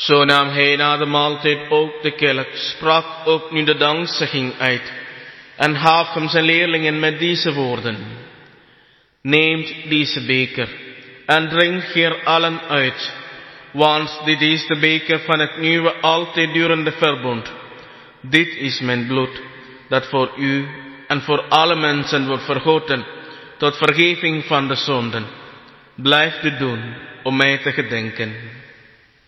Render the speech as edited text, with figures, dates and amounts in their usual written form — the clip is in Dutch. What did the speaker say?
Zo nam hij na de maaltijd ook de kelk, sprak ook nu de dankzegging uit en gaf hem zijn leerlingen met deze woorden: Neemt deze beker en drinkt hier allen uit, want dit is de beker van het nieuwe altijd durende verbond. Dit is mijn bloed, dat voor u en voor alle mensen wordt vergoten tot vergeving van de zonden. Blijf dit doen om mij te gedenken.